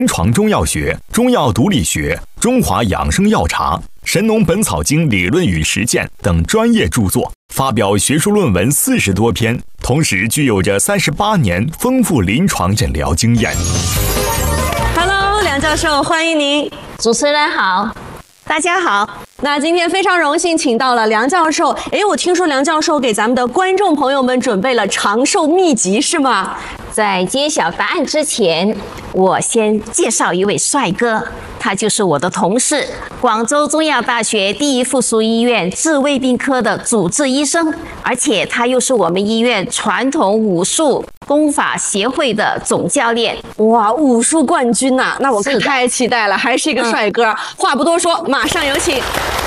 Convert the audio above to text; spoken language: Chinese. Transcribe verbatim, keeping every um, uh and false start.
临床中药学、中药毒理学、中华养生药茶、神农本草经理论与实践等专业著作，发表学术论文四十多篇，同时具有着三十八年丰富临床诊疗经验。 Hello， 梁教授，欢迎您。 主持人好， 大家好。那今天非常荣幸请到了梁教授。诶，我听说梁教授给咱们的观众朋友们准备了长寿秘籍，是吗？ 在揭晓答案之前，我先介绍一位帅哥，他就是我的同事，广州中药大学第一附属医院治胃病科的主治医生，而且他又是我们医院传统武术功法协会的总教练。 哇，武术冠军呐、啊！那我可太期待了，还是一个帅哥。嗯、话不多说，马上有请。